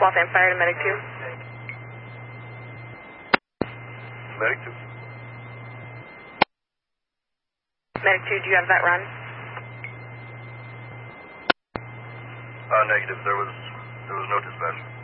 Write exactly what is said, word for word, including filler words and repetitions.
Waltham Fire to Medic two. Medic two. Medic two, do you have that run? Uh, negative. There was, there was no dispatch.